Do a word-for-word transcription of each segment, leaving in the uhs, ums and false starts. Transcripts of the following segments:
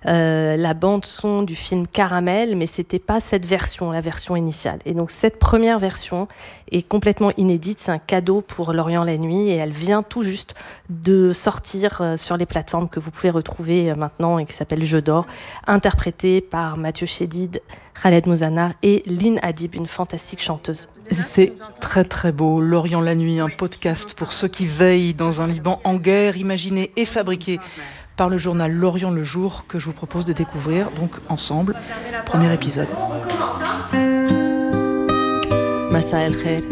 euh, la bande-son du film Caramel, mais c'était pas cette version, la version initiale. Et donc cette première version est complètement inédite, c'est un cadeau pour Lorient la nuit et elle vient tout juste de sortir euh, sur les plateformes que vous pouvez retrouver euh, maintenant et qui s'appelle Jeux d'or, interprétée par Mathieu Chédid, Khaled Mouzana et Lynn Hadib, une fantastique chanteuse. C'est très très beau, Lorient la nuit, un podcast pour ceux qui veillent dans un Liban en guerre, imaginé et fabriqué par le journal Lorient le jour, que je vous propose de découvrir donc ensemble. Premier épisode. Massa el Khair.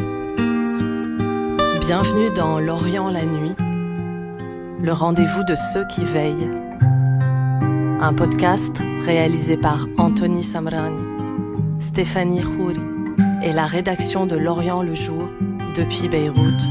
Bienvenue dans Lorient la nuit, le rendez-vous de ceux qui veillent. Un podcast réalisé par Anthony Samrani, Stéphanie Khouri et la rédaction de Lorient le jour depuis Beyrouth.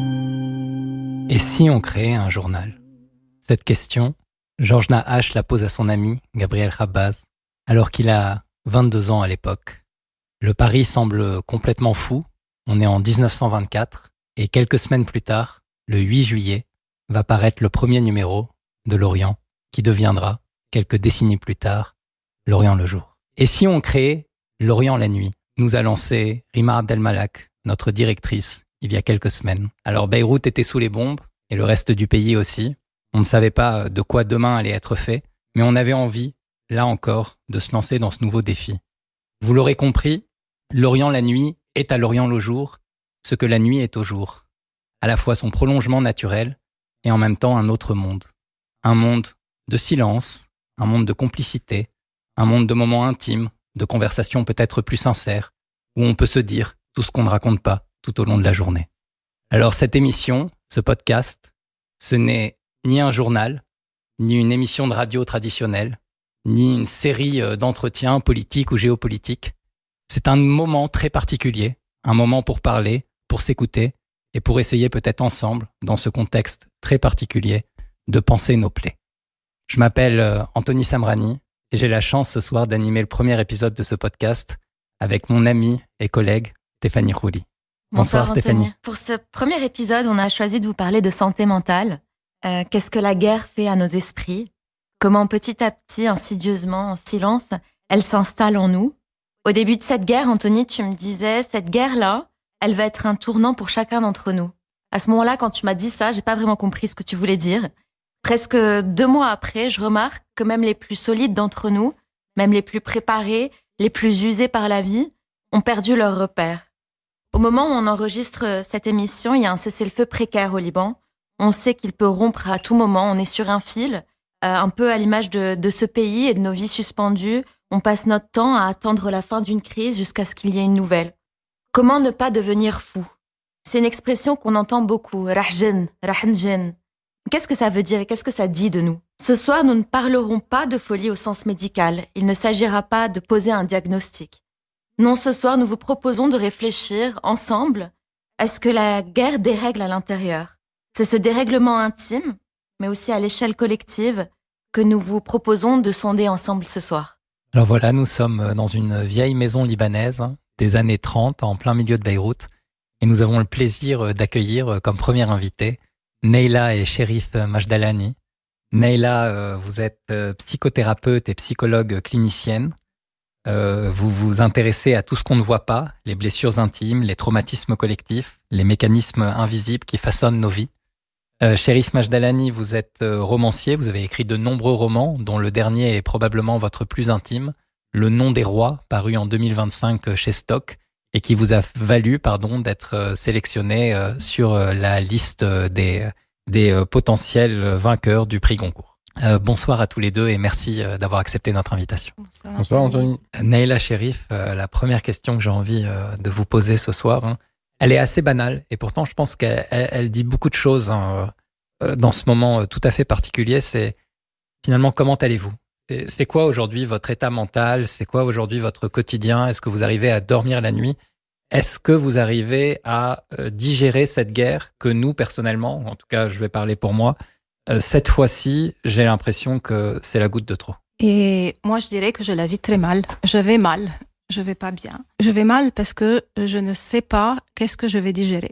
Et si on créait un journal ? Cette question, Georges Nahash la pose à son ami Gabriel Khabbaz, alors qu'il a vingt-deux ans à l'époque. Le pari semble complètement fou, on est en dix-neuf cent vingt-quatre, et quelques semaines plus tard, le huit juillet, va paraître le premier numéro de Lorient, qui deviendra, quelques décennies plus tard, Lorient le jour. Et si on créait Lorient la nuit ? Nous a lancé Rima Abdelmalak, notre directrice, il y a quelques semaines. Alors Beyrouth était sous les bombes, et le reste du pays aussi. On ne savait pas de quoi demain allait être fait, mais on avait envie, là encore, de se lancer dans ce nouveau défi. Vous l'aurez compris, Lorient la nuit est à Lorient le jour, ce que la nuit est au jour. À la fois son prolongement naturel, et en même temps un autre monde. Un monde de silence, un monde de complicité, un monde de moments intimes, de conversations peut-être plus sincères, où on peut se dire tout ce qu'on ne raconte pas tout au long de la journée. Alors cette émission, ce podcast, ce n'est ni un journal, ni une émission de radio traditionnelle, ni une série d'entretiens politiques ou géopolitiques. C'est un moment très particulier, un moment pour parler, pour s'écouter, et pour essayer peut-être ensemble, dans ce contexte très particulier, de penser nos plaies. Je m'appelle Anthony Samrani, et j'ai la chance ce soir d'animer le premier épisode de ce podcast avec mon amie et collègue Stéphanie Khouri. Bonsoir, Bonsoir Stéphanie. Pour ce premier épisode, on a choisi de vous parler de santé mentale. Euh, qu'est-ce que la guerre fait à nos esprits ? Comment petit à petit, insidieusement, en silence, elle s'installe en nous ? Au début de cette guerre, Anthony, tu me disais, cette guerre-là, elle va être un tournant pour chacun d'entre nous. À ce moment-là, quand tu m'as dit ça, j'ai pas vraiment compris ce que tu voulais dire. Presque deux mois après, je remarque que même les plus solides d'entre nous, même les plus préparés, les plus usés par la vie, ont perdu leur repère. Au moment où on enregistre cette émission, il y a un cessez-le-feu précaire au Liban. On sait qu'il peut rompre à tout moment, on est sur un fil, euh, un peu à l'image de, de ce pays et de nos vies suspendues. On passe notre temps à attendre la fin d'une crise jusqu'à ce qu'il y ait une nouvelle. Comment ne pas devenir fou ? C'est une expression qu'on entend beaucoup, rahjen, rahnjen. Qu'est-ce que ça veut dire et qu'est-ce que ça dit de nous ? Ce soir, nous ne parlerons pas de folie au sens médical. Il ne s'agira pas de poser un diagnostic. Non, ce soir, nous vous proposons de réfléchir ensemble à ce que la guerre dérègle à l'intérieur. C'est ce dérèglement intime, mais aussi à l'échelle collective, que nous vous proposons de sonder ensemble ce soir. Alors voilà, nous sommes dans une vieille maison libanaise des années trente, en plein milieu de Beyrouth, et nous avons le plaisir d'accueillir comme première invitée Neila et Cherif Majdalani. Neila, euh, vous êtes euh, psychothérapeute et psychologue clinicienne. Euh, vous vous intéressez à tout ce qu'on ne voit pas, les blessures intimes, les traumatismes collectifs, les mécanismes invisibles qui façonnent nos vies. Euh, Cherif Majdalani, vous êtes euh, romancier, vous avez écrit de nombreux romans, dont le dernier est probablement votre plus intime, Le nom des rois, paru en deux mille vingt-cinq chez Stock, et qui vous a valu pardon, d'être sélectionné sur la liste des, des potentiels vainqueurs du prix Goncourt. Euh, bonsoir à tous les deux et merci d'avoir accepté notre invitation. Bonsoir, bonsoir Anthony. Neila Cherif, la première question que j'ai envie de vous poser ce soir, hein, elle est assez banale et pourtant je pense qu'elle elle dit beaucoup de choses hein, dans ce moment tout à fait particulier. C'est finalement comment allez-vous ? C'est, c'est quoi aujourd'hui votre état mental ? C'est quoi aujourd'hui votre quotidien ? Est-ce que vous arrivez à dormir la nuit ? Est-ce que vous arrivez à euh, digérer cette guerre que nous, personnellement, en tout cas je vais parler pour moi, euh, cette fois-ci, j'ai l'impression que c'est la goutte de trop. Et moi je dirais que je la vis très mal. Je vais mal, je vais pas bien. Je vais mal parce que je ne sais pas qu'est-ce que je vais digérer.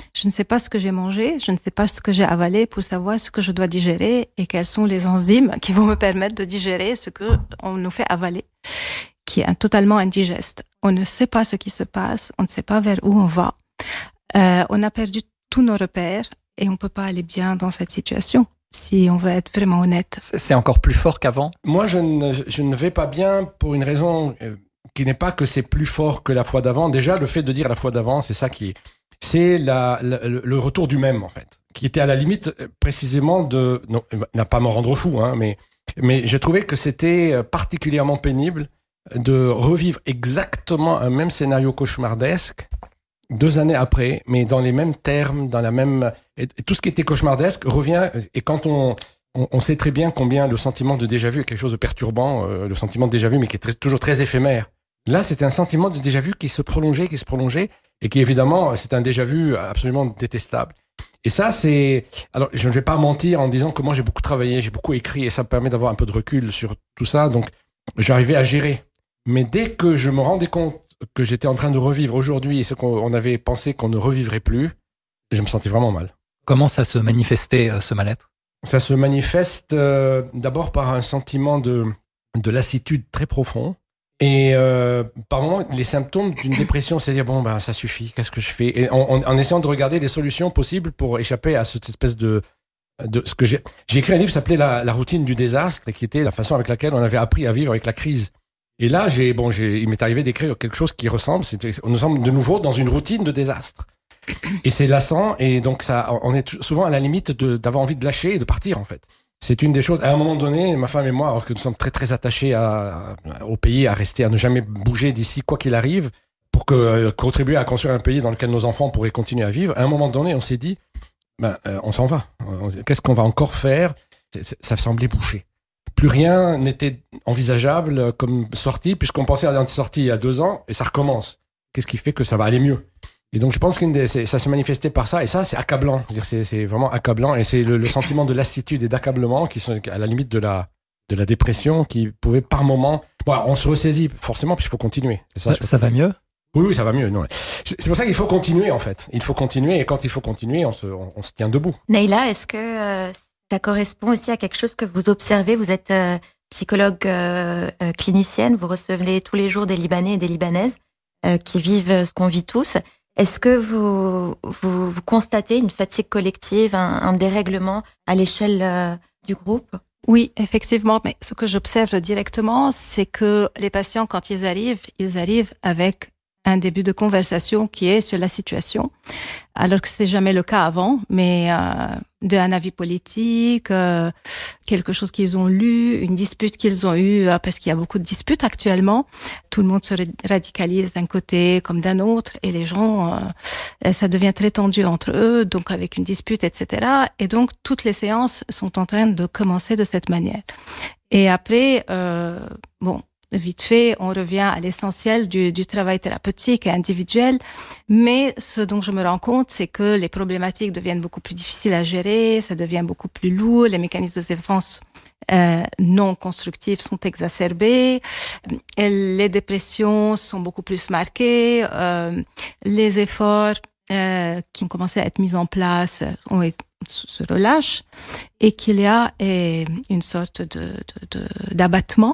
Je ne sais pas ce que j'ai mangé, je ne sais pas ce que j'ai avalé pour savoir ce que je dois digérer et quelles sont les enzymes qui vont me permettre de digérer ce que on nous fait avaler, qui est totalement indigeste. On ne sait pas ce qui se passe, on ne sait pas vers où on va. Euh, on a perdu tous nos repères et on peut pas aller bien dans cette situation, si on veut être vraiment honnête. C'est encore plus fort qu'avant? Moi, je ne, je ne vais pas bien pour une raison euh, qui n'est pas que c'est plus fort que la fois d'avant. Déjà, le fait de dire la fois d'avant, c'est ça qui est... C'est la, la, le retour du même, en fait, qui était à la limite précisément de... Non, n'a pas me rendre fou, hein, mais, mais j'ai trouvé que c'était particulièrement pénible de revivre exactement un même scénario cauchemardesque deux années après, mais dans les mêmes termes, dans la même... Et tout ce qui était cauchemardesque revient, et quand on... On, on sait très bien combien le sentiment de déjà-vu est quelque chose de perturbant, euh, le sentiment de déjà-vu, mais qui est très, toujours très éphémère. Là, c'est un sentiment de déjà-vu qui se prolongeait, qui se prolongeait, et qui, évidemment, c'est un déjà-vu absolument détestable. Et ça, c'est... Alors, je ne vais pas mentir en disant que moi, j'ai beaucoup travaillé, j'ai beaucoup écrit, et ça me permet d'avoir un peu de recul sur tout ça, donc j'arrivais à gérer. Mais dès que je me rendais compte que j'étais en train de revivre aujourd'hui, et ce qu'on avait pensé qu'on ne revivrait plus, je me sentais vraiment mal. Comment ça se manifestait, euh, ce mal-être? Ça se manifeste euh, d'abord par un sentiment de, de lassitude très profond. Et euh, par moments, les symptômes d'une dépression, c'est dire, bon, ben, ça suffit, qu'est-ce que je fais? Et en, en, en essayant de regarder des solutions possibles pour échapper à cette espèce de... de ce que j'ai, j'ai écrit un livre qui s'appelait la, la routine du désastre, et qui était la façon avec laquelle on avait appris à vivre avec la crise. Et là, j'ai, bon, j'ai, il m'est arrivé d'écrire quelque chose qui ressemble, c'était, on nous semble de nouveau dans une routine de désastre. Et c'est lassant, et donc ça, on est souvent à la limite de, d'avoir envie de lâcher et de partir, en fait. C'est une des choses. À un moment donné, ma femme et moi, alors que nous sommes très très attachés à, à, au pays, à rester, à ne jamais bouger d'ici, quoi qu'il arrive, pour que, euh, contribuer à construire un pays dans lequel nos enfants pourraient continuer à vivre, à un moment donné, on s'est dit, ben, euh, on s'en va. Qu'est-ce qu'on va encore faire? c'est, c'est, Ça semblait bouché. Plus rien n'était envisageable comme sortie, puisqu'on pensait à une sortie il y a deux ans, et ça recommence. Qu'est-ce qui fait que ça va aller mieux? Et donc, je pense que ça se manifestait par ça, et ça, c'est accablant. Je veux dire, c'est, c'est vraiment accablant, et c'est le, le sentiment de lassitude et d'accablement qui sont à la limite de la, de la dépression, qui pouvait par moment... Bon, on se ressaisit, forcément, puis il faut continuer. C'est ça, ça, ça va mieux? Oui, oui, ça va mieux. Non. C'est pour ça qu'il faut continuer, en fait. Il faut continuer, et quand il faut continuer, on se, on, on se tient debout. Neila, est-ce que euh, ça correspond aussi à quelque chose que vous observez? Vous êtes euh, psychologue euh, euh, clinicienne, vous recevez tous les jours des Libanais et des Libanaises euh, qui vivent ce qu'on vit tous. Est-ce que vous, vous, vous constatez une fatigue collective, un, un dérèglement à l'échelle euh, du groupe? Oui, effectivement. Mais ce que j'observe directement, c'est que les patients, quand ils arrivent, ils arrivent avec un début de conversation qui est sur la situation, alors que c'est jamais le cas avant, mais euh, d'un avis politique, euh, quelque chose qu'ils ont lu, une dispute qu'ils ont eue, euh, parce qu'il y a beaucoup de disputes actuellement. Tout le monde se radicalise d'un côté comme d'un autre, et les gens, euh, ça devient très tendu entre eux, donc avec une dispute, et cetera. Et donc, toutes les séances sont en train de commencer de cette manière. Et après, euh, bon, vite fait, on revient à l'essentiel du, du travail thérapeutique et individuel. Mais ce dont je me rends compte, c'est que les problématiques deviennent beaucoup plus difficiles à gérer, ça devient beaucoup plus lourd, les mécanismes de défense euh, non constructifs sont exacerbés, et les dépressions sont beaucoup plus marquées, euh, les efforts euh, qui ont commencé à être mis en place ont été se relâchent, et qu'il y a eh, une sorte de, de, de, d'abattement.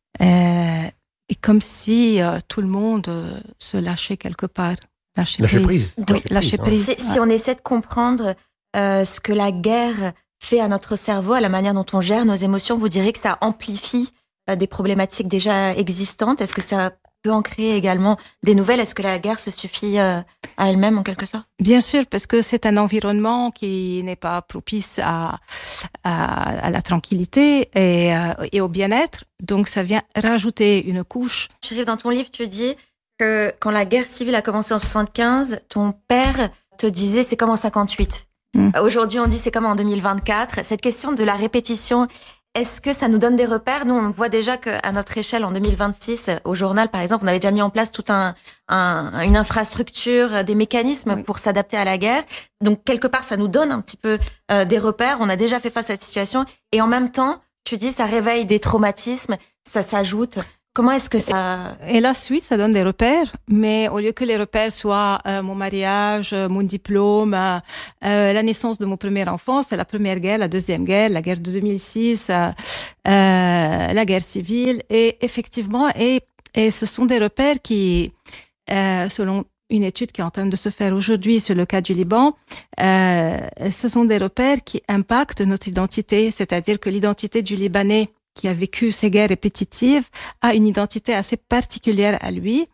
Euh, et comme si euh, tout le monde euh, se lâchait quelque part. Lâcher, lâcher prise. prise. Oui, lâcher prise. Si, si on essaie de comprendre euh, ce que la guerre fait à notre cerveau, à la manière dont on gère nos émotions, vous direz que ça amplifie euh, des problématiques déjà existantes. Est-ce que ça peut en créer également des nouvelles? Est-ce que la guerre se suffit euh, à elle-même en quelque sorte? Bien sûr, parce que c'est un environnement qui n'est pas propice à, à, à la tranquillité et, euh, et au bien-être. Donc, ça vient rajouter une couche. Chérif, dans ton livre, tu dis que quand la guerre civile a commencé en soixante-quinze, ton père te disait c'est comme en cinquante-huit. Mmh. Aujourd'hui, on dit c'est comme en deux mille vingt-quatre. Cette question de la répétition, est-ce que ça nous donne des repères? Nous, on voit déjà qu'à notre échelle, en deux mille vingt-six, au journal, par exemple, on avait déjà mis en place toute un, un, une infrastructure, des mécanismes oui. pour s'adapter à la guerre. Donc, quelque part, ça nous donne un petit peu euh, des repères. On a déjà fait face à cette situation. Et en même temps, tu dis, ça réveille des traumatismes, ça s'ajoute. Comment est-ce que ça... Et la Suisse, ça donne des repères, mais au lieu que les repères soient euh, mon mariage, euh, mon diplôme, euh, euh, la naissance de mon premier enfant, c'est la première guerre, la deuxième guerre, la guerre de deux mille six, euh, euh, la guerre civile. Et effectivement, et, et ce sont des repères qui, euh, selon une étude qui est en train de se faire aujourd'hui sur le cas du Liban, euh, ce sont des repères qui impactent notre identité, c'est-à-dire que l'identité du Libanais qui a vécu ces guerres répétitives, a une identité assez particulière à lui,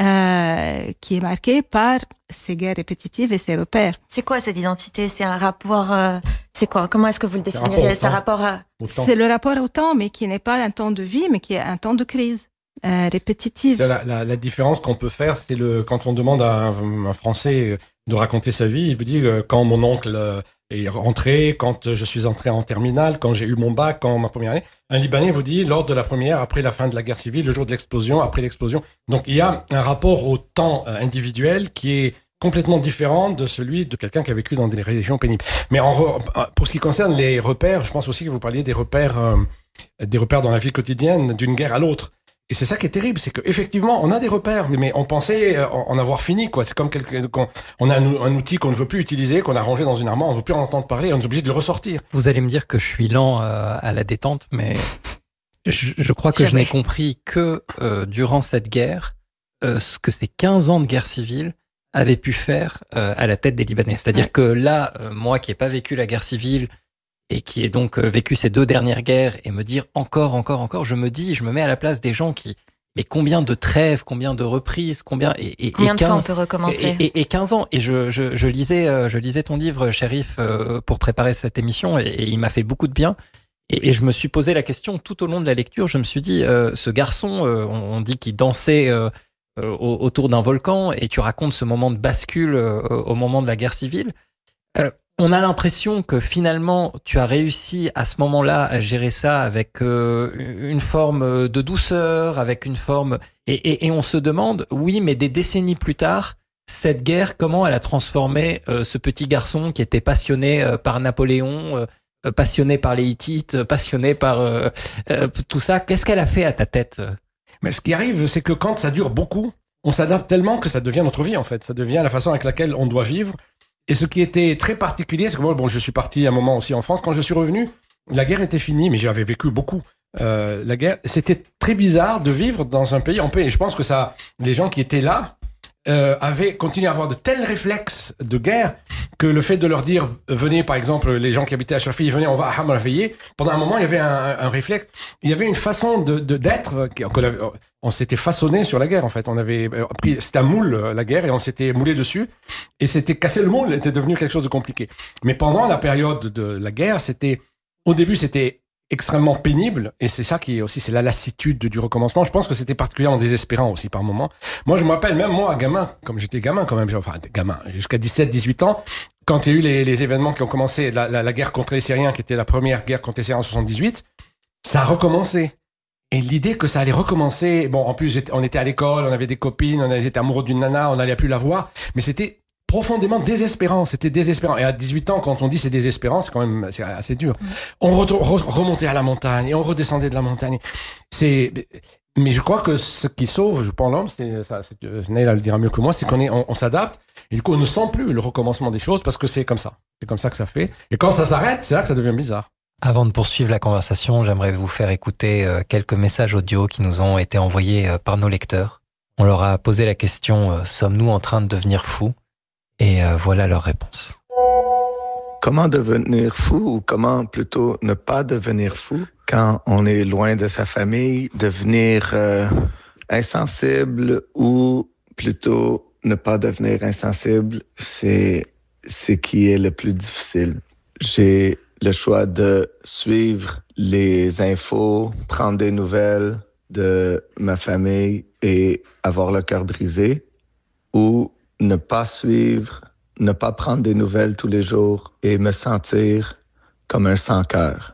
euh, qui est marquée par ces guerres répétitives et ses repères. C'est quoi cette identité? C'est un rapport... Euh, c'est quoi? Comment est-ce que vous le définiriez? C'est un rapport à... C'est le rapport au temps, mais qui n'est pas un temps de vie, mais qui est un temps de crise euh, répétitive. La, la, la différence qu'on peut faire, c'est le quand on demande à un, un Français de raconter sa vie, il vous dit euh, quand mon oncle... Euh, est rentré, quand je suis entré en terminale, quand j'ai eu mon bac, quand ma première année. Un Libanais vous dit, lors de la première, après la fin de la guerre civile, le jour de l'explosion, après l'explosion. Donc, il y a un rapport au temps individuel qui est complètement différent de celui de quelqu'un qui a vécu dans des régions pénibles. Mais en re, pour ce qui concerne les repères, je pense aussi que vous parliez des repères, euh, des repères dans la vie quotidienne, d'une guerre à l'autre. Et c'est ça qui est terrible, c'est qu'effectivement, on a des repères, mais on pensait en avoir fini, quoi. C'est comme quelque, on a un, un outil qu'on ne veut plus utiliser, qu'on a rangé dans une armoire, on ne veut plus en entendre parler, on est obligé de le ressortir. Vous allez me dire que je suis lent euh, à la détente, mais je, je crois que Jamais. je n'ai compris que euh, durant cette guerre, euh, ce que ces quinze ans de guerre civile avaient pu faire euh, à la tête des Libanais. C'est-à-dire ouais. que là, euh, moi qui n'ai pas vécu la guerre civile, et qui ai donc vécu ces deux dernières guerres, et me dire encore, encore, encore, je me dis, je me mets à la place des gens qui, mais combien de trêves, combien de reprises, combien, et, et, combien et de quinze, fois on peut recommencer? Et, et, et quinze ans, et je, je, je lisais, je lisais ton livre, Cherif, pour préparer cette émission, et, et il m'a fait beaucoup de bien, et, et je me suis posé la question tout au long de la lecture, je me suis dit, euh, ce garçon, euh, on, on dit qu'il dansait euh, euh, autour d'un volcan, et tu racontes ce moment de bascule euh, au moment de la guerre civile. Euh, On a l'impression que finalement, tu as réussi à ce moment-là à gérer ça avec euh, une forme de douceur, avec une forme... Et, et, et on se demande, oui, mais des décennies plus tard, cette guerre, comment elle a transformé euh, ce petit garçon qui était passionné euh, par Napoléon, euh, passionné par les Hittites, passionné par euh, euh, tout ça. Qu'est-ce qu'elle a fait à ta tête? Mais ce qui arrive, c'est que quand ça dure beaucoup, on s'adapte tellement que ça devient notre vie, en fait. Ça devient la façon avec laquelle on doit vivre. Et ce qui était très particulier, c'est que moi, bon, je suis parti un moment aussi en France. Quand je suis revenu, la guerre était finie, mais j'avais vécu beaucoup. Euh, la guerre, c'était très bizarre de vivre dans un pays en paix. Et je pense que ça, les gens qui étaient là euh, avaient continué à avoir de tels réflexes de guerre que le fait de leur dire, venez, par exemple, les gens qui habitaient à Chafi, venez, on va à Hamra veiller. Pendant un moment, il y avait un, un réflexe. Il y avait une façon de, de d'être qu'on avait, on s'était façonné sur la guerre, en fait. On avait pris, c'était un moule, la guerre, et on s'était moulé dessus. Et c'était cassé le moule, était devenu quelque chose de compliqué. Mais pendant la période de la guerre, c'était, au début, c'était extrêmement pénible. Et c'est ça qui est aussi, c'est la lassitude du recommencement. Je pense que c'était particulièrement désespérant aussi par moments. Moi, je me rappelle, même moi, gamin, comme j'étais gamin quand même, enfin, gamin, jusqu'à dix-sept, dix-huit ans, quand il y a eu les, les événements qui ont commencé, la, la, la guerre contre les Syriens, qui était la première guerre contre les Syriens en soixante-dix-huit, ça a recommencé. Et l'idée que ça allait recommencer, bon, en plus, on était à l'école, on avait des copines, on était amoureux d'une nana, on n'allait plus la voir, mais c'était profondément désespérant, c'était désespérant. Et à dix-huit ans, quand on dit c'est désespérant, c'est quand même c'est assez dur. Mmh. On re- re- remontait à la montagne, et on redescendait de la montagne. C'est... Mais je crois que ce qui sauve, je pense, l'homme, c'est ça, c'est, Neil le dira mieux que moi, c'est qu'on est, on, on s'adapte, et du coup, on ne sent plus le recommencement des choses, parce que c'est comme ça. C'est comme ça que ça fait. Et quand ça s'arrête, c'est là que ça devient bizarre. Avant de poursuivre la conversation, j'aimerais vous faire écouter quelques messages audio qui nous ont été envoyés par nos lecteurs. On leur a posé la question « Sommes-nous en train de devenir fous ?» Et voilà leur réponse. Comment devenir fou, ou comment plutôt ne pas devenir fou quand on est loin de sa famille, devenir euh, insensible ou plutôt ne pas devenir insensible, c'est c'est qui est le plus difficile. J'ai le choix de suivre les infos, prendre des nouvelles de ma famille et avoir le cœur brisé, ou ne pas suivre, ne pas prendre des nouvelles tous les jours et me sentir comme un sans-cœur.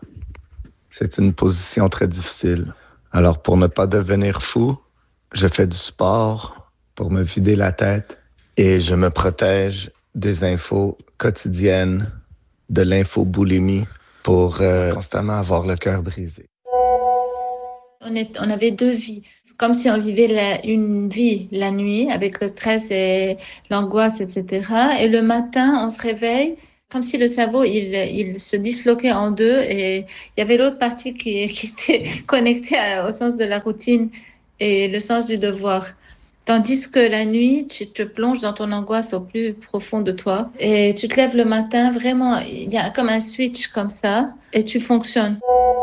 C'est une position très difficile. Alors, pour ne pas devenir fou, je fais du sport pour me vider la tête et je me protège des infos quotidiennes, de l'infoboulimie pour euh, constamment avoir le cœur brisé. On, est, on avait deux vies, comme si on vivait la, une vie la nuit avec le stress et l'angoisse, et cetera. Et le matin, on se réveille comme si le cerveau, il, il se disloquait en deux et il y avait l'autre partie qui, qui était connectée à, au sens de la routine et le sens du devoir. Tandis que la nuit, tu te plonges dans ton angoisse au plus profond de toi et tu te lèves le matin, vraiment, il y a comme un switch comme ça et tu fonctionnes.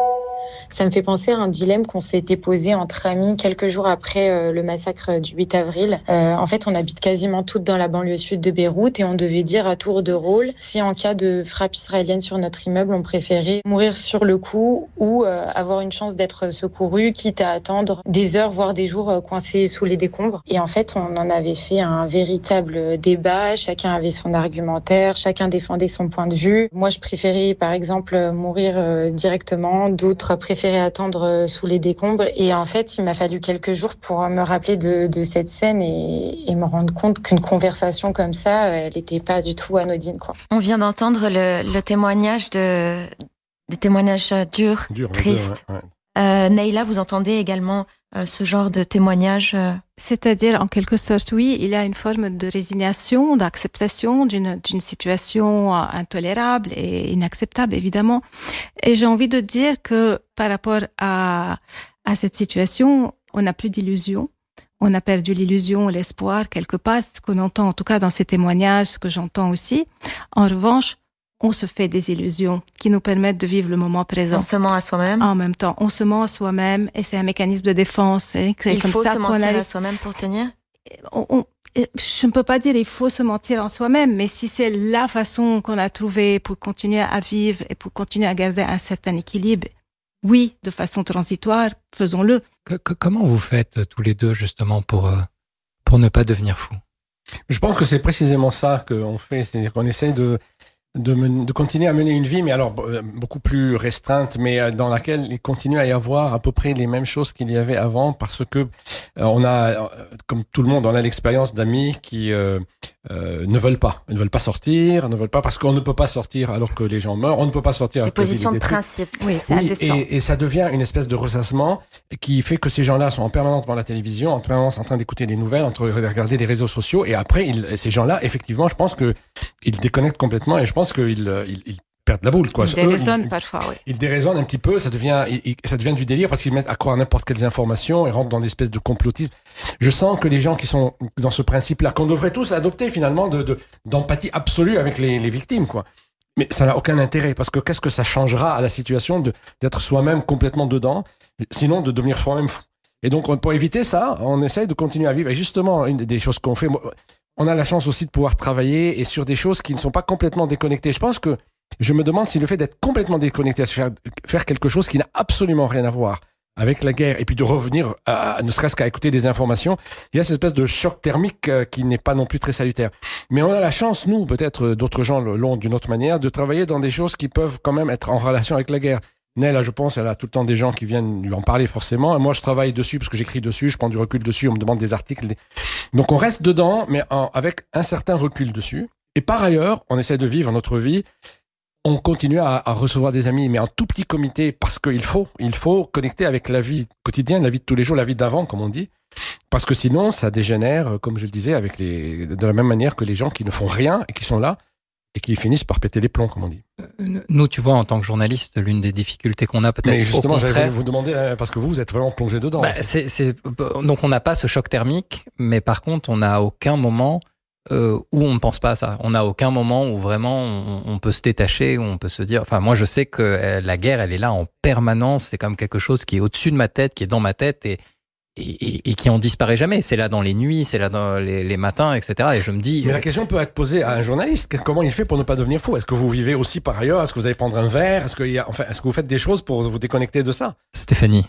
Ça me fait penser à un dilemme qu'on s'était posé entre amis quelques jours après euh, le massacre du huit avril. Euh, en fait, on habite quasiment toutes dans la banlieue sud de Beyrouth et on devait dire à tour de rôle si en cas de frappe israélienne sur notre immeuble, on préférait mourir sur le coup ou euh, avoir une chance d'être secouru, quitte à attendre des heures, voire des jours euh, coincés sous les décombres. Et en fait, on en avait fait un véritable débat. Chacun avait son argumentaire, chacun défendait son point de vue. Moi, je préférais, par exemple, mourir euh, directement. D'autres préféraient attendre sous les décombres. Et en fait, il m'a fallu quelques jours pour me rappeler de, de cette scène et, et me rendre compte qu'une conversation comme ça, elle n'était pas du tout anodine, quoi. On vient d'entendre le, le témoignage de, des témoignages durs, Dur, tristes. Dur, ouais, ouais. Euh, Neila, vous entendez également euh, ce genre de témoignage euh... C'est-à-dire, en quelque sorte, oui, il y a une forme de résignation, d'acceptation d'une, d'une situation intolérable et inacceptable, évidemment. Et j'ai envie de dire que par rapport à, à cette situation, on n'a plus d'illusions. On a perdu l'illusion, l'espoir, quelque part, ce qu'on entend, en tout cas dans ces témoignages, ce que j'entends aussi. En revanche, on se fait des illusions qui nous permettent de vivre le moment présent. On se ment à soi-même. En même temps, on se ment à soi-même et c'est un mécanisme de défense. C'est il comme faut ça se qu'on mentir arrive... à soi-même pour tenir. On, on, je ne peux pas dire il faut se mentir en soi-même, mais si c'est la façon qu'on a trouvée pour continuer à vivre et pour continuer à garder un certain équilibre, oui, de façon transitoire, faisons-le. Que, que, comment vous faites tous les deux justement pour, euh, pour ne pas devenir fou? Je pense que c'est précisément ça qu'on fait, c'est-à-dire qu'on essaie de De, men- de continuer à mener une vie, mais alors euh, beaucoup plus restreinte, mais euh, dans laquelle il continue à y avoir à peu près les mêmes choses qu'il y avait avant, parce que euh, on a, euh, comme tout le monde, on a l'expérience d'amis qui euh, euh, ne veulent pas, ils ne veulent pas sortir, ne veulent pas parce qu'on ne peut pas sortir alors que les gens meurent, on ne peut pas sortir. Des positions de principe, oui, c'est oui, indécent. Et, et ça devient une espèce de ressassement qui fait que ces gens-là sont en permanence devant la télévision, en permanence en train d'écouter des nouvelles, en train de regarder des réseaux sociaux, et après, ils, ces gens-là, effectivement, je pense que ils déconnectent complètement, et je pense qu'ils ils, ils perdent la boule, quoi. Ils déraisonnent parfois, oui. Ils déraisonnent un petit peu, ça devient, ils, ça devient du délire parce qu'ils mettent à croire n'importe quelles informations et rentrent dans des espèces de complotisme. Je sens que les gens qui sont dans ce principe-là, qu'on devrait tous adopter finalement, de, de, d'empathie absolue avec les, les victimes, quoi. Mais ça n'a aucun intérêt parce que qu'est-ce que ça changera à la situation de, d'être soi-même complètement dedans, sinon de devenir soi-même fou. Et donc, pour éviter ça, on essaye de continuer à vivre. Et justement, une des choses qu'on fait, on a la chance aussi de pouvoir travailler et sur des choses qui ne sont pas complètement déconnectées. Je pense que je me demande si le fait d'être complètement déconnecté, à faire, faire quelque chose qui n'a absolument rien à voir avec la guerre, et puis de revenir, à, ne serait-ce qu'à écouter des informations, il y a cette espèce de choc thermique euh, qui n'est pas non plus très salutaire. Mais on a la chance, nous, peut-être d'autres gens l'ont d'une autre manière, de travailler dans des choses qui peuvent quand même être en relation avec la guerre. Nella, je pense, elle a tout le temps des gens qui viennent lui en parler forcément. Et moi, je travaille dessus parce que j'écris dessus, je prends du recul dessus, on me demande des articles. Des... Donc, on reste dedans, mais en, avec un certain recul dessus. Et par ailleurs, on essaie de vivre notre vie. On continue à, à recevoir des amis, mais en tout petit comité, parce qu'il faut, il faut connecter avec la vie quotidienne, la vie de tous les jours, la vie d'avant, comme on dit. Parce que sinon, ça dégénère, comme je le disais, avec les, de la même manière que les gens qui ne font rien et qui sont là, et qui finissent par péter les plombs, comme on dit. Nous, tu vois, en tant que journaliste, l'une des difficultés qu'on a peut-être, mais justement, au contraire, j'allais vous demander, parce que vous, vous êtes vraiment plongé dedans. Bah, c'est, c'est, donc, on n'a pas ce choc thermique, mais par contre, on n'a aucun moment euh, où on ne pense pas à ça. On n'a aucun moment où vraiment on, on peut se détacher, où on peut se dire... Enfin, moi, je sais que la guerre, elle est là en permanence. C'est comme quelque chose qui est au-dessus de ma tête, qui est dans ma tête et, et, et, et qui en disparaît jamais. C'est là dans les nuits, c'est là dans les, les matins, et cetera. Et je me dis... Mais la question peut être posée à un journaliste. Comment il fait pour ne pas devenir fou? Est-ce que vous vivez aussi par ailleurs? Est-ce que vous allez prendre un verre? Est-ce que, il y a, enfin, est-ce que vous faites des choses pour vous déconnecter de ça? Stéphanie.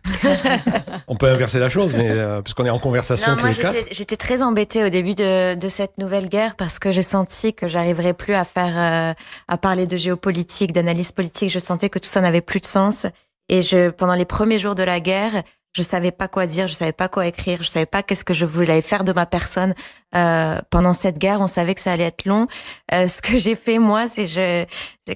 On peut inverser la chose, mais euh, puisqu'on est en conversation non, tous moi, les quatre. J'étais, j'étais très embêtée au début de, de cette nouvelle guerre parce que j'ai senti que j'arriverais plus à faire, euh, à parler de géopolitique, d'analyse politique. Je sentais que tout ça n'avait plus de sens. Et je, pendant les premiers jours de la guerre, je savais pas quoi dire, je savais pas quoi écrire, je savais pas qu'est-ce que je voulais faire de ma personne. Euh, pendant cette guerre, on savait que ça allait être long. Euh, ce que j'ai fait moi, c'est je, c'est que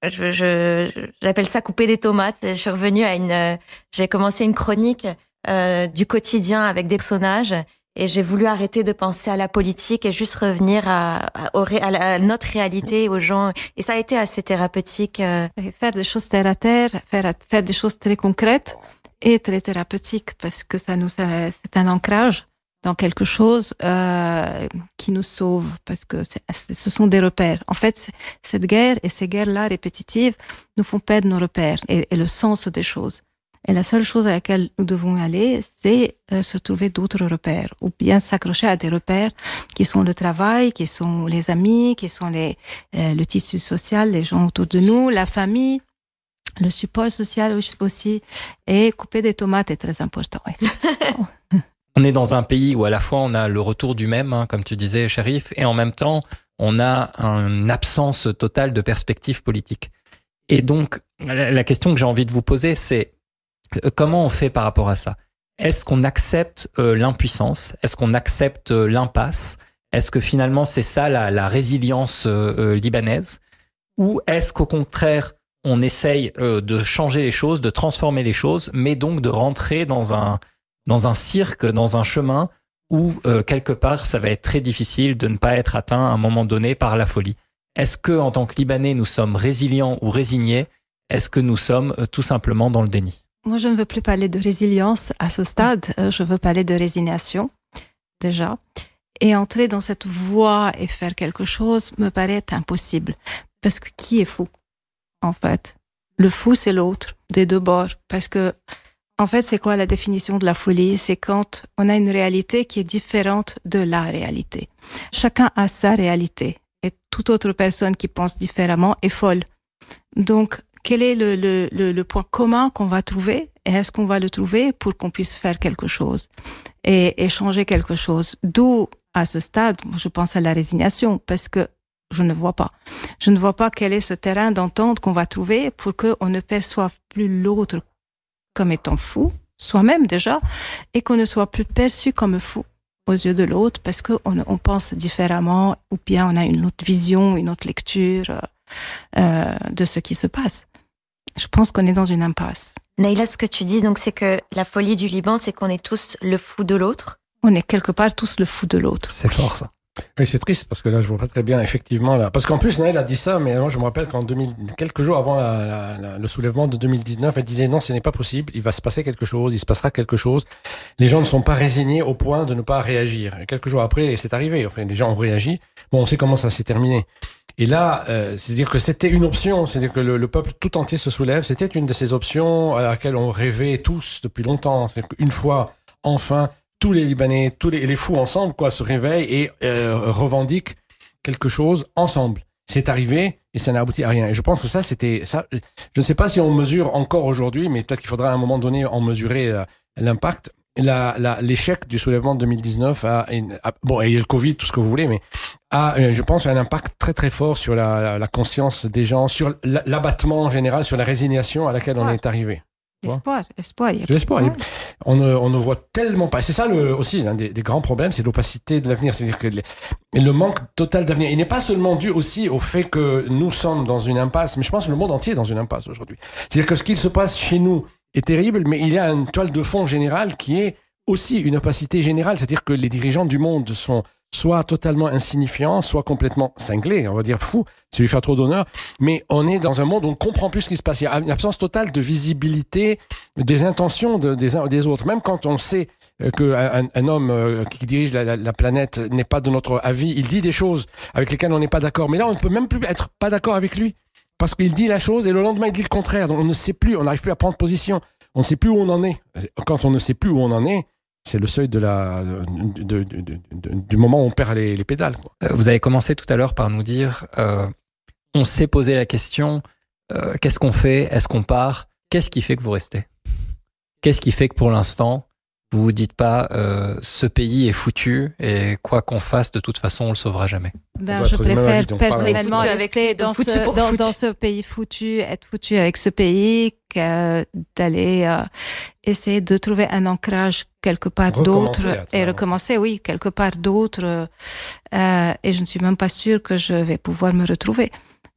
je, je, j'appelle ça couper des tomates. Je suis revenue à une, j'ai commencé une chronique euh, du quotidien avec des personnages et j'ai voulu arrêter de penser à la politique et juste revenir à, à, à, à notre réalité, aux gens. Et ça a été assez thérapeutique. Euh. Faire des choses terre à terre, faire, faire des choses très concrètes et très thérapeutiques parce que ça nous, ça, c'est un ancrage dans quelque chose euh, qui nous sauve, parce que c'est, ce sont des repères. En fait, cette guerre et ces guerres-là répétitives nous font perdre nos repères et, et le sens des choses. Et la seule chose à laquelle nous devons aller, c'est euh, se trouver d'autres repères, ou bien s'accrocher à des repères qui sont le travail, qui sont les amis, qui sont les, euh, le tissu social, les gens autour de nous, la famille, le support social aussi. Et couper des tomates est très important, effectivement. On est dans un pays où à la fois on a le retour du même, hein, comme tu disais, Cherif, et en même temps on a une absence totale de perspective politique. Et donc la question que j'ai envie de vous poser, c'est comment on fait par rapport à ça ? Est-ce qu'on accepte euh, l'impuissance ? Est-ce qu'on accepte euh, l'impasse ? Est-ce que finalement c'est ça la, la résilience euh, euh, libanaise ? Ou est-ce qu'au contraire on essaye euh, de changer les choses, de transformer les choses, mais donc de rentrer dans un dans un cirque, dans un chemin où, euh, quelque part, ça va être très difficile de ne pas être atteint à un moment donné par la folie. Est-ce que, en tant que Libanais, nous sommes résilients ou résignés ? Est-ce que nous sommes euh, tout simplement dans le déni ? Moi, je ne veux plus parler de résilience à ce stade. Euh, je veux parler de résignation, déjà. Et entrer dans cette voie et faire quelque chose me paraît impossible. Parce que qui est fou, en fait ? Le fou, c'est l'autre, des deux bords. Parce que en fait, c'est quoi la définition de la folie ? C'est quand on a une réalité qui est différente de la réalité. Chacun a sa réalité et toute autre personne qui pense différemment est folle. Donc, quel est le, le, le, le point commun qu'on va trouver ? Et est-ce qu'on va le trouver pour qu'on puisse faire quelque chose et, et changer quelque chose ? D'où, à ce stade, je pense à la résignation parce que je ne vois pas. Je ne vois pas quel est ce terrain d'entente qu'on va trouver pour qu'on ne perçoive plus l'autre comme étant fou, soi-même déjà, et qu'on ne soit plus perçu comme fou aux yeux de l'autre parce qu'on on pense différemment ou bien on a une autre vision, une autre lecture euh, de ce qui se passe. Je pense qu'on est dans une impasse. Naïla, ce que tu dis, donc, c'est que la folie du Liban, c'est qu'on est tous le fou de l'autre. On est quelque part tous le fou de l'autre. C'est fort, ça. Oui, c'est triste parce que là, je vois pas très bien, effectivement. Là. Parce qu'en plus, Naël a dit ça, mais moi, je me rappelle qu'en deux mille, quelques jours avant la, la, la, le soulèvement de deux mille dix-neuf, elle disait non, ce n'est pas possible, il va se passer quelque chose, il se passera quelque chose. Les gens ne sont pas résignés au point de ne pas réagir. Et quelques jours après, c'est arrivé. Enfin, les gens ont réagi. Bon, on sait comment ça s'est terminé. Et là, euh, c'est-à-dire que c'était une option, c'est-à-dire que le, le peuple tout entier se soulève. C'était une de ces options à laquelle on rêvait tous depuis longtemps. C'est-à-dire qu'une fois, enfin, tous les Libanais, tous les, les fous ensemble, quoi, se réveillent et euh, revendiquent quelque chose ensemble. C'est arrivé et ça n'a abouti à rien. Et je pense que ça, c'était ça. Je ne sais pas si on mesure encore aujourd'hui, mais peut-être qu'il faudra à un moment donné en mesurer euh, l'impact. La, la, l'échec du soulèvement de deux mille dix-neuf a, a bon, et le Covid, tout ce que vous voulez, mais a, euh, je pense, un impact très très fort sur la, la, la conscience des gens, sur l'abattement en général, sur la résignation à laquelle on est arrivé. Espoir, espoir. Il y a de l'espoir. On ne, on ne voit tellement pas. C'est ça le, aussi l'un des, des grands problèmes, c'est l'opacité de l'avenir. C'est-à-dire que les, le manque total d'avenir. Il n'est pas seulement dû aussi au fait que nous sommes dans une impasse, mais je pense que le monde entier est dans une impasse aujourd'hui. C'est-à-dire que ce qu'il se passe chez nous est terrible, mais il y a une toile de fond générale qui est aussi une opacité générale. C'est-à-dire que les dirigeants du monde sont soit totalement insignifiants, soit complètement cinglés, on va dire fous, c'est lui faire trop d'honneur, mais on est dans un monde où on ne comprend plus ce qui se passe. Il y a une absence totale de visibilité des intentions de, des uns ou des autres. Même quand on sait qu'un un homme qui dirige la, la, la planète n'est pas de notre avis, il dit des choses avec lesquelles on n'est pas d'accord. Mais là, on ne peut même plus être pas d'accord avec lui, parce qu'il dit la chose et le lendemain, il dit le contraire. Donc on ne sait plus, on n'arrive plus à prendre position. On ne sait plus où on en est. Quand on ne sait plus où on en est, c'est le seuil de la, de, de, de, de, du moment où on perd les, les pédales, quoi. Vous avez commencé tout à l'heure par nous dire, euh, on s'est posé la question, euh, qu'est-ce qu'on fait ? Est-ce qu'on part ? Qu'est-ce qui fait que vous restez ? Qu'est-ce qui fait que pour l'instant, vous vous dites pas, euh, ce pays est foutu et quoi qu'on fasse, de toute façon, on le sauvera jamais ? Ben, je préfère personnellement rester dans ce, dans, dans ce pays foutu, être foutu avec ce pays, que d'aller euh, essayer de trouver un ancrage quelque part d'autre et recommencer, oui, quelque part d'autre. Euh, et je ne suis même pas sûre que je vais pouvoir me retrouver.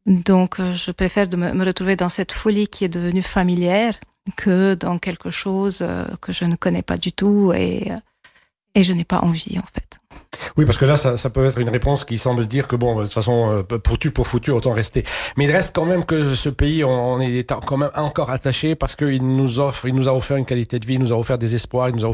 Donc, je préfère de me, me retrouver dans cette folie qui est devenue familière que dans quelque chose que je ne connais pas du tout et, et je n'ai pas envie, en fait. Oui, parce que là, ça, ça peut être une réponse qui semble dire que, bon, de toute façon, foutu pour foutu, autant rester. Mais il reste quand même que ce pays, on est quand même encore attaché parce qu'il nous offre, il nous a offert une qualité de vie, il nous a offert des espoirs, il nous a